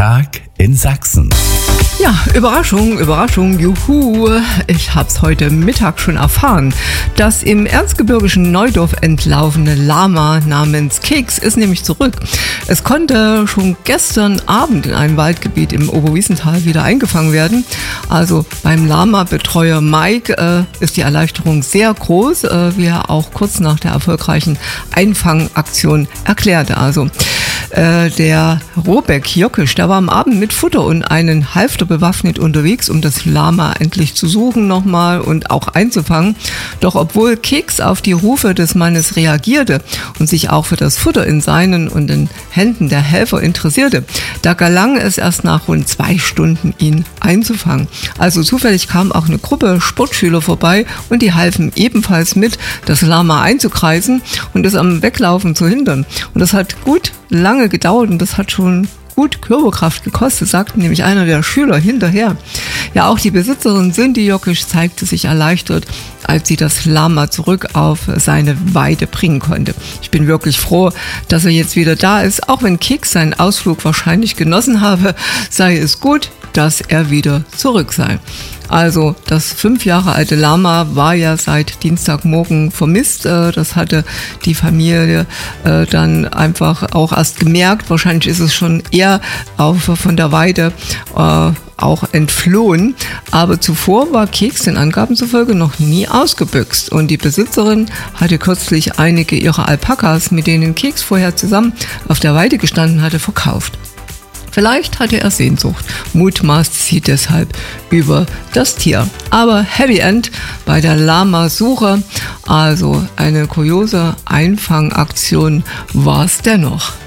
Tag in Sachsen. Ja, Überraschung, Überraschung, juhu. Ich hab's heute Mittag schon erfahren. Das im erzgebirgischen Neudorf entlaufene Lama namens Keks ist nämlich zurück. Es konnte schon gestern Abend in einem Waldgebiet im Oberwiesenthal wieder eingefangen werden. Also beim Lama-Betreuer Mike ist die Erleichterung sehr groß, wie er auch kurz nach der erfolgreichen Einfangaktion erklärte. Also der Robeck Jokisch, der war am Abend mit Futter und einen Halfter bewaffnet unterwegs, um das Lama endlich zu suchen nochmal und auch einzufangen. Doch obwohl Keks auf die Rufe des Mannes reagierte und sich auch für das Futter in seinen und den Händen der Helfer interessierte, da gelang es erst nach rund 2 Stunden, ihn einzufangen. Also zufällig kam auch eine Gruppe Sportschüler vorbei und die halfen ebenfalls mit, das Lama einzukreisen und es am Weglaufen zu hindern. Und das hat gut lange gedauert und das hat schon gut Körperkraft gekostet, sagte nämlich einer der Schüler hinterher. Ja, auch die Besitzerin Cindy Jokisch zeigte sich erleichtert, als sie das Lama zurück auf seine Weide bringen konnte. Ich bin wirklich froh, dass er jetzt wieder da ist. Auch wenn Keks seinen Ausflug wahrscheinlich genossen habe, sei es gut, dass er wieder zurück sei. Also das 5 Jahre alte Lama war ja seit Dienstagmorgen vermisst. Das hatte die Familie dann einfach auch erst gemerkt. Wahrscheinlich ist es schon eher von der Weide auch entflohen. Aber zuvor war Keks den Angaben zufolge noch nie ausgebüxt. Und die Besitzerin hatte kürzlich einige ihrer Alpakas, mit denen Keks vorher zusammen auf der Weide gestanden hatte, verkauft. Vielleicht hatte er Sehnsucht, mutmaßt sie deshalb über das Tier. Aber Happy End bei der Lama-Suche, also eine kuriose Einfangaktion war es dennoch.